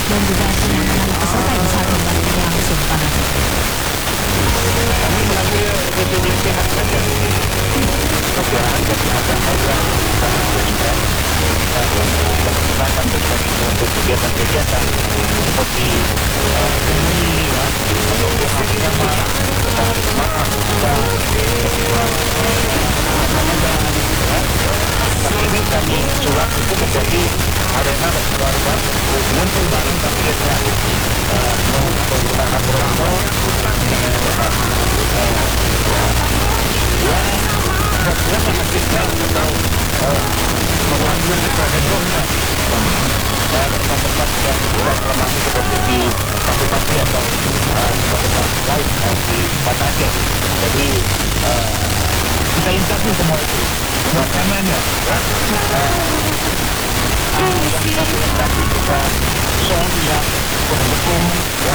dan juga kenyamanan peserta yang saat ini berlangsung, Pak Nasir. Kami mengambil resolusi saja ini kemudian kesehatan program sangat meningkat menggunakan teknologi untuk kegiatan-kegiatan seperti pemilihan untuk bersama tapi ini kami sulap itu menjadi arena dan keluarga muncul bareng tapi kita menggunakan program yang menghasilkan atau mengambil kehidupan dan tempat-tempat yang termasuk seperti di kabupaten atau tempat lain di Aceh. Jadi kita lengkapi semua itu makanannya yang kita lengkapi kita sound yang pendukung ya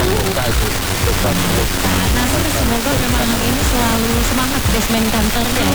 Semoga memang ini selalu semangat basement kantornya